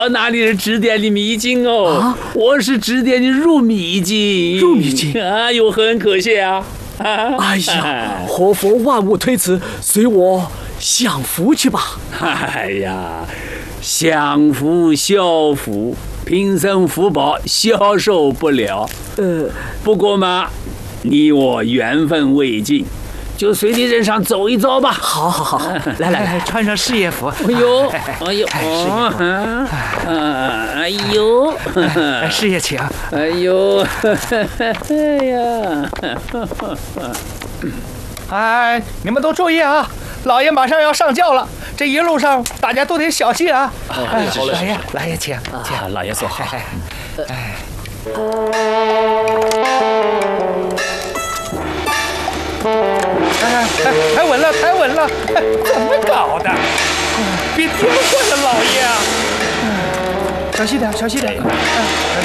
哪里是指点你迷津哦，我是指点你入迷津。 入迷津啊，有何可谢啊？ 哎呀，活佛万物推辞，随我享福去吧。 哎呀，享福消福，平生福报消受不了。不过嘛，你我缘分未尽，就随你任上走一遭吧。 好，来，穿上事业服。 哎呦， 事业请。 哎呦，哎呀， 哎，你们都注意啊！老爷马上要上轿了，这一路上大家都得小心啊！老爷请， 老爷坐好。 抬稳了！怎么搞的？别颠坏了老爷啊！小心点！